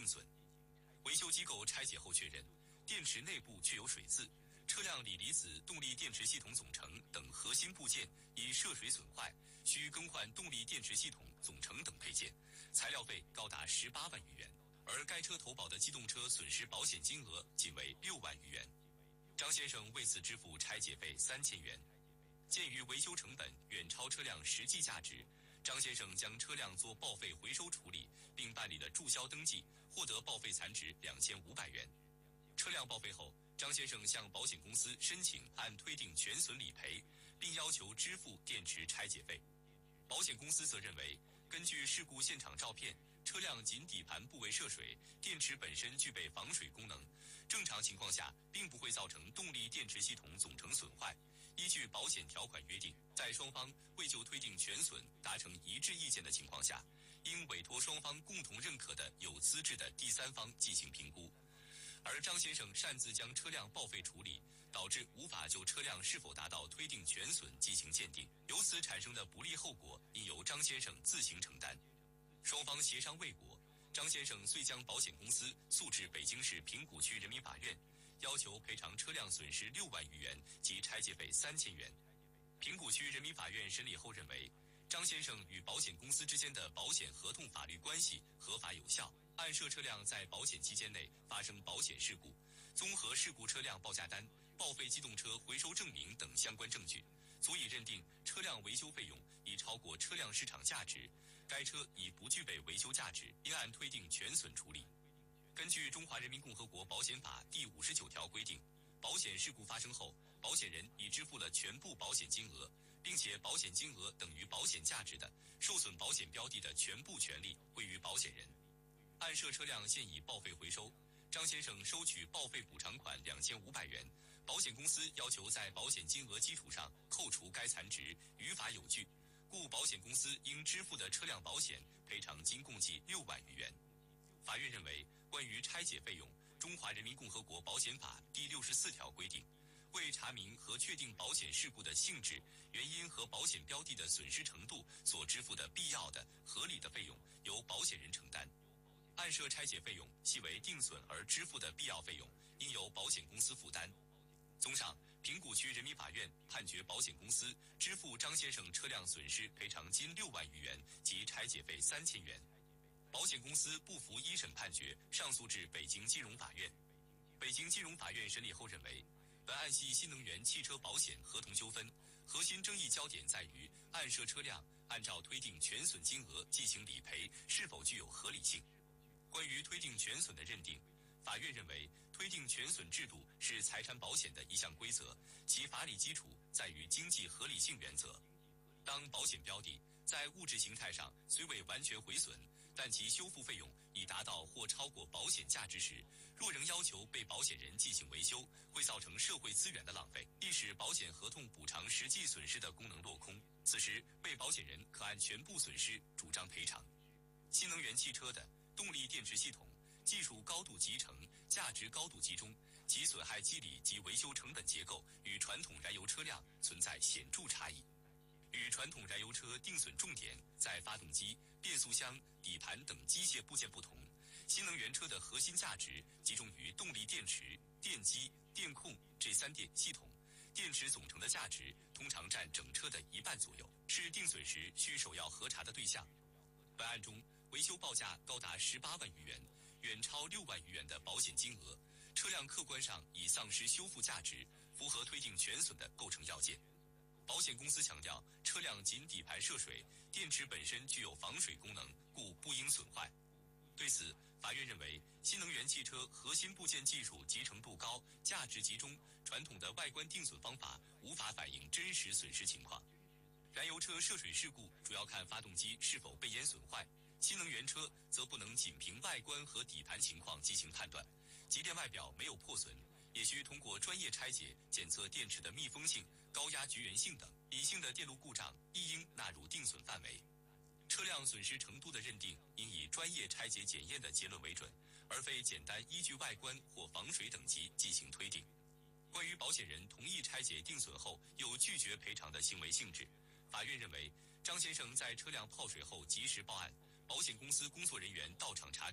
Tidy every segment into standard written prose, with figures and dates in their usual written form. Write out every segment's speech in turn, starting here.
定损。维修机构拆解后确认，电池内部确有水渍，车辆锂离子动力电池系统总成等核心部件已涉水损坏，需更换动力电池系统总成等配件，材料费高达18万余元。而该车投保的机动车损失保险金额仅为6万余元。张先生为此支付拆解费3000元。鉴于维修成本远超车辆实际价值，张先生将车辆做报废回收处理，并办理了注销登记，获得报废残值2500元。车辆报废后，张先生向保险公司申请按推定全损理赔，并要求支付电池拆解费。保险公司则认为，根据事故现场照片，车辆仅底盘部位涉水，电池本身具备防水功能，正常情况下并不会造成动力电池系统总成损坏。依据保险条款约定，在双方未就推定全损达成一致意见的情况下，应委托双方共同认可的有资质的第三方进行评估。而张先生擅自将车辆报废处理，导致无法就车辆是否达到推定全损进行鉴定，由此产生的不利后果应由张先生自行承担。双方协商未果，张先生遂将保险公司诉至北京市平谷区人民法院，要求赔偿车辆损失6万余元及拆解费3000元。平谷区人民法院审理后认为，张先生与保险公司之间的保险合同法律关系合法有效，案涉车辆在保险期间内发生保险事故，综合事故车辆报价单、报废机动车回收证明等相关证据，足以认定车辆维修费用已超过车辆市场价值，该车已不具备维修价值，应按推定全损处理。根据《中华人民共和国保险法》第59条规定，保险事故发生后，保险人已支付了全部保险金额，并且保险金额等于保险价值的，受损保险标的的全部权利归于保险人。案涉车辆现已报废回收，张先生收取报废补偿款2500元，保险公司要求在保险金额基础上扣除该残值，于法有据，故保险公司应支付的车辆保险赔偿金共计6万余元。法院认为，关于拆解费用，《中华人民共和国保险法》第64条规定，为查明和确定保险事故的性质、原因和保险标的的损失程度所支付的必要的、合理的费用，由保险人承担。案涉拆解费用系为定损而支付的必要费用，应由保险公司负担。综上，平谷区人民法院判决保险公司支付张先生车辆损失赔偿金6万余元及拆解费3000元。保险公司不服一审判决，上诉至北京金融法院。北京金融法院审理后认为，本案系新能源汽车保险合同纠纷，核心争议焦点在于案涉车辆按照推定全损金额进行理赔是否具有合理性。关于推定全损的认定，法院认为，推定全损制度是财产保险的一项规则，其法理基础在于经济合理性原则。当保险标的在物质形态上虽未完全毁损，但其修复费用已达到或超过保险价值时，若仍要求被保险人进行维修，会造成社会资源的浪费，亦使保险合同补偿实际损失的功能落空。此时，被保险人可按全部损失主张赔偿。新能源汽车的动力电池系统技术高度集成，价值高度集中，其损害机理及维修成本结构与传统燃油车辆存在显著差异。与传统燃油车定损重点在发动机、变速箱、底盘等机械部件不同，新能源车的核心价值集中于动力电池、电机、电控这3电系统，电池总成的价值通常占整车的1半左右，是定损时需首要核查的对象。本案中，维修报价高达18万余元，远超6万余元的保险金额，车辆客观上已丧失修复价值，符合推定全损的构成要件。保险公司强调，车辆仅底盘涉水，电池本身具有防水功能，故不应损坏。对此，法院认为，新能源汽车核心部件技术集成度高，价值集中，传统的外观定损方法无法反映真实损失情况。燃油车涉水事故主要看发动机是否被淹损坏，新能源车则不能仅凭外观和底盘情况进行判断，即便外表没有破损，也需通过专业拆解检测电池的密封性、高压绝缘性等，隐性的电路故障亦应纳入定损范围。车辆损失程度的认定应以专业拆解检验的结论为准，而非简单依据外观或防水等级进行推定。关于保险人同意拆解定损后又拒绝赔偿的行为性质，法院认为，张先生在车辆泡水后及时报案，保险公司工作人员到场查勘，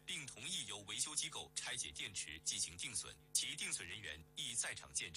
并同意由维修机构拆解电池进行定损，其定损人员亦在场见证。